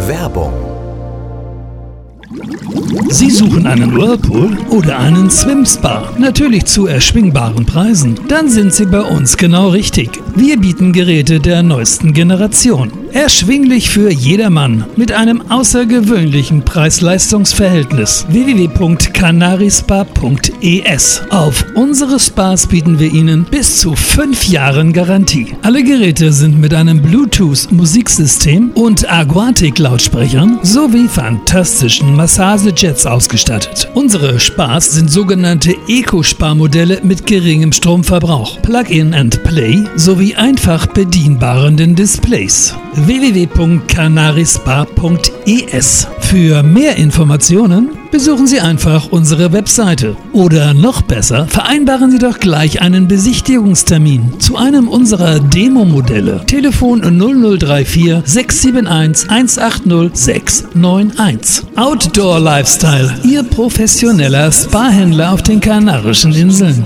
Werbung. Sie suchen einen Whirlpool oder einen Swim-Spa? Natürlich zu erschwingbaren Preisen? Dann sind Sie bei uns genau richtig. Wir bieten Geräte der neuesten Generation. Erschwinglich für jedermann mit einem außergewöhnlichen Preis-Leistungs-Verhältnis. www.canarispa.es. Auf unsere Spas bieten wir Ihnen bis zu 5 Jahren Garantie. Alle Geräte sind mit einem Bluetooth-Musiksystem und Aquatic-Lautsprechern sowie fantastischen Massagejets ausgestattet. Unsere Spas sind sogenannte Eco-Spa-Modelle mit geringem Stromverbrauch, Plug-in and Play sowie einfach bedienbaren Displays. www.canarispa.es. Für mehr Informationen besuchen Sie einfach unsere Webseite. Oder noch besser, vereinbaren Sie doch gleich einen Besichtigungstermin zu einem unserer Demo-Modelle. Telefon 0034 671 180 691. Outdoor Lifestyle, Ihr professioneller Spa-Händler auf den Kanarischen Inseln.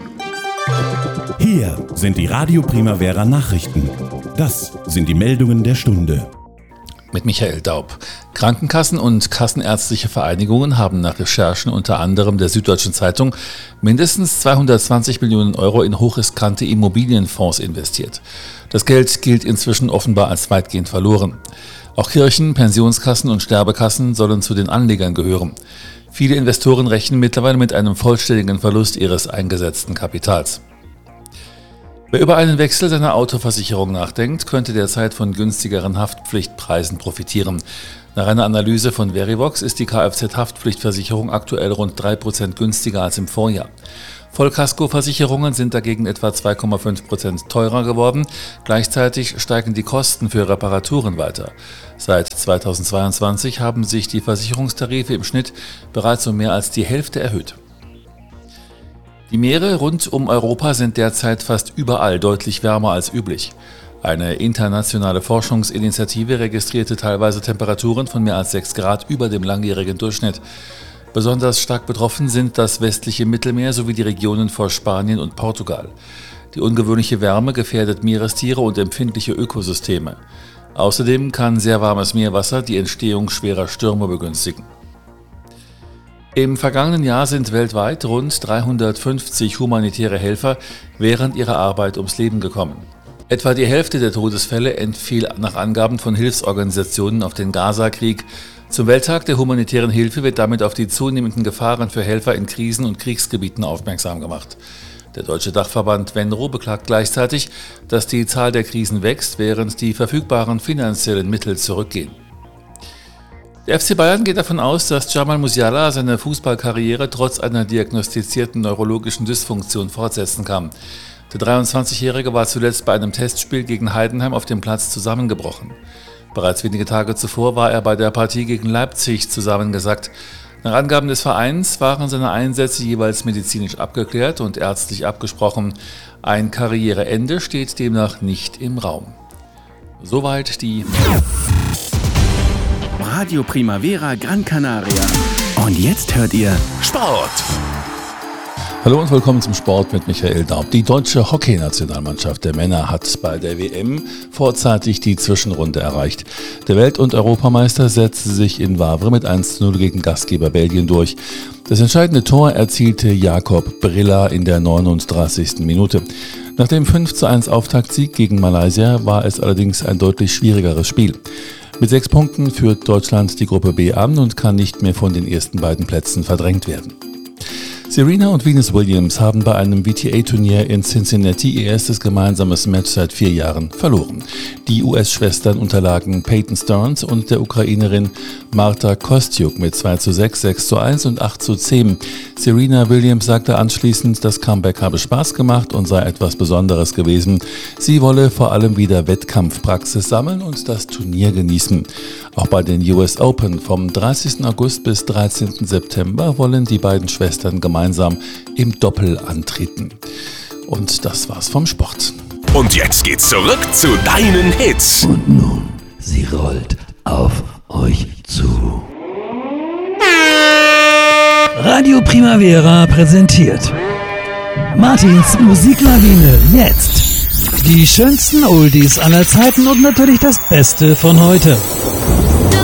Hier sind die Radio Primavera Nachrichten. Das sind die Meldungen der Stunde. Mit Michael Daub. Krankenkassen und kassenärztliche Vereinigungen haben nach Recherchen unter anderem der Süddeutschen Zeitung mindestens 220 Millionen Euro in hochriskante Immobilienfonds investiert. Das Geld gilt inzwischen offenbar als weitgehend verloren. Auch Kirchen, Pensionskassen und Sterbekassen sollen zu den Anlegern gehören. Viele Investoren rechnen mittlerweile mit einem vollständigen Verlust ihres eingesetzten Kapitals. Wer über einen Wechsel seiner Autoversicherung nachdenkt, könnte derzeit von günstigeren Haftpflichtpreisen profitieren. Nach einer Analyse von Verivox ist die Kfz-Haftpflichtversicherung aktuell rund 3% günstiger als im Vorjahr. Vollkaskoversicherungen sind dagegen etwa 2,5% teurer geworden. Gleichzeitig steigen die Kosten für Reparaturen weiter. Seit 2022 haben sich die Versicherungstarife im Schnitt bereits um mehr als die Hälfte erhöht. Die Meere rund um Europa sind derzeit fast überall deutlich wärmer als üblich. Eine internationale Forschungsinitiative registrierte teilweise Temperaturen von mehr als 6 Grad über dem langjährigen Durchschnitt. Besonders stark betroffen sind das westliche Mittelmeer sowie die Regionen vor Spanien und Portugal. Die ungewöhnliche Wärme gefährdet Meerestiere und empfindliche Ökosysteme. Außerdem kann sehr warmes Meerwasser die Entstehung schwerer Stürme begünstigen. Im vergangenen Jahr sind weltweit rund 350 humanitäre Helfer während ihrer Arbeit ums Leben gekommen. Etwa die Hälfte der Todesfälle entfiel nach Angaben von Hilfsorganisationen auf den Gaza-Krieg. Zum Welttag der humanitären Hilfe wird damit auf die zunehmenden Gefahren für Helfer in Krisen- und Kriegsgebieten aufmerksam gemacht. Der deutsche Dachverband Venro beklagt gleichzeitig, dass die Zahl der Krisen wächst, während die verfügbaren finanziellen Mittel zurückgehen. Der FC Bayern geht davon aus, dass Jamal Musiala seine Fußballkarriere trotz einer diagnostizierten neurologischen Dysfunktion fortsetzen kann. Der 23-Jährige war zuletzt bei einem Testspiel gegen Heidenheim auf dem Platz zusammengebrochen. Bereits wenige Tage zuvor war er bei der Partie gegen Leipzig zusammengesackt. Nach Angaben des Vereins waren seine Einsätze jeweils medizinisch abgeklärt und ärztlich abgesprochen. Ein Karriereende steht demnach nicht im Raum. Soweit die Radio Primavera Gran Canaria. Und jetzt hört ihr Sport. Hallo und willkommen zum Sport mit Michael Daub. Die deutsche Hockeynationalmannschaft der Männer hat bei der WM vorzeitig die Zwischenrunde erreicht. Der Welt- und Europameister setzte sich in Wavre mit 1:0 gegen Gastgeber Belgien durch. Das entscheidende Tor erzielte Jakob Brilla in der 39. Minute. Nach dem 5:1 Auftaktsieg gegen Malaysia war es allerdings ein deutlich schwierigeres Spiel. Mit 6 Punkten führt Deutschland die Gruppe B an und kann nicht mehr von den ersten beiden Plätzen verdrängt werden. Serena und Venus Williams haben bei einem WTA-Turnier in Cincinnati ihr erstes gemeinsames Match seit 4 Jahren verloren. Die US-Schwestern unterlagen Peyton Stearns und der Ukrainerin Marta Kostyuk mit 2:6, 6:1 und 8:10. Serena Williams sagte anschließend, das Comeback habe Spaß gemacht und sei etwas Besonderes gewesen. Sie wolle vor allem wieder Wettkampfpraxis sammeln und das Turnier genießen. Auch bei den US Open vom 30. August bis 13. September wollen die beiden Schwestern gemeinsam im Doppel antreten. Und das war's vom Sport. Und jetzt geht's zurück zu deinen Hits. Und nun, sie rollt auf euch zu. Radio Primavera präsentiert Martins Musiklawine jetzt. Die schönsten Oldies aller Zeiten und natürlich das Beste von heute.